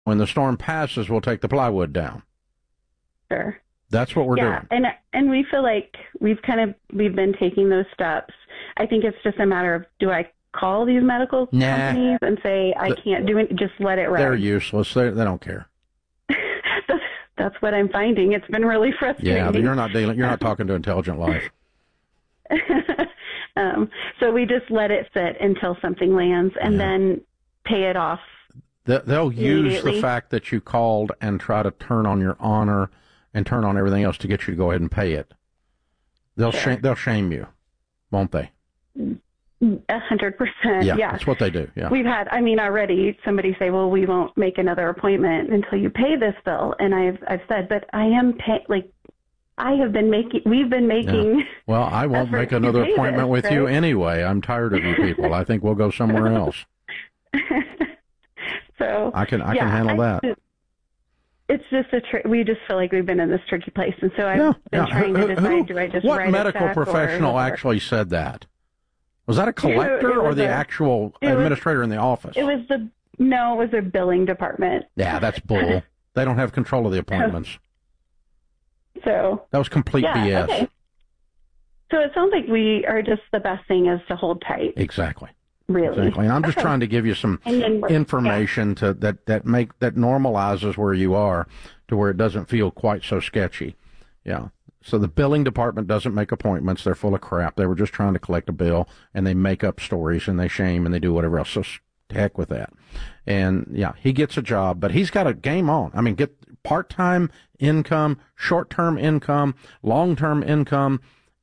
When the storm passes, we'll take the plywood down. Sure. That's what we're doing. And we feel like we've been taking those steps. I think it's just a matter of, do I call these medical companies and say I can't do it? Just let it ride. They're useless. They don't care. That's what I'm finding. It's been really frustrating. Yeah, but you're not talking to Intelligent Life. So we just let it sit until something lands and then pay it off. They'll use the fact that you called and try to turn on your honor and turn on everything else to get you to go ahead and pay it. They'll shame you, won't they? 100%. Yeah, that's what they do. Yeah. We've had, already somebody say, well, we won't make another appointment until you pay this bill. And I've said, but we've been making. Yeah. Well, I won't make another appointment with you anyway. I'm tired of you people. I think we'll go somewhere else. So I can handle that. It's just we just feel like we've been in this tricky place. And so I've been trying to decide, do I just what write a medical check professional actually said that? Was that a collector or the actual administrator in the office? It was the billing department. Yeah, that's bull. They don't have control of the appointments. So that was complete BS. Okay. So it sounds like the best thing is to hold tight. Exactly. Really. Exactly. And I'm just trying to give you some information that normalizes where you are to where it doesn't feel quite so sketchy. Yeah. So the billing department doesn't make appointments. They're full of crap. They were just trying to collect a bill, and they make up stories, and they shame, and they do whatever else. So heck with that. And, he gets a job, but he's got a game on. Get part-time income, short-term income, long-term income,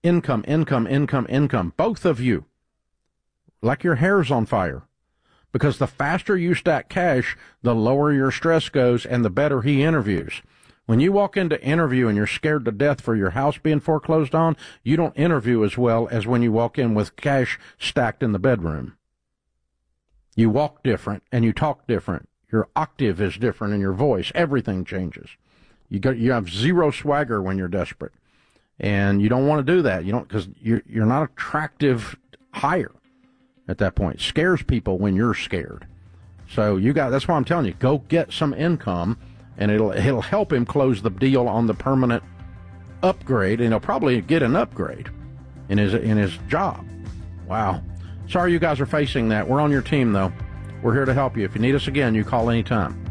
both of you. Like your hair's on fire. Because the faster you stack cash, the lower your stress goes, and the better he interviews. When you walk into interview and you're scared to death for your house being foreclosed on, you don't interview as well as when you walk in with cash stacked in the bedroom. You walk different and you talk different. Your octave is different in your voice. Everything changes. You have zero swagger when you're desperate. And you don't want to do that. You don't, because you're not attractive hire at that point. It scares people when you're scared. So that's why I'm telling you, go get some income. And it'll help him close the deal on the permanent upgrade, and he'll probably get an upgrade in his job. Wow. Sorry you guys are facing that. We're on your team, though. We're here to help you. If you need us again, you call anytime.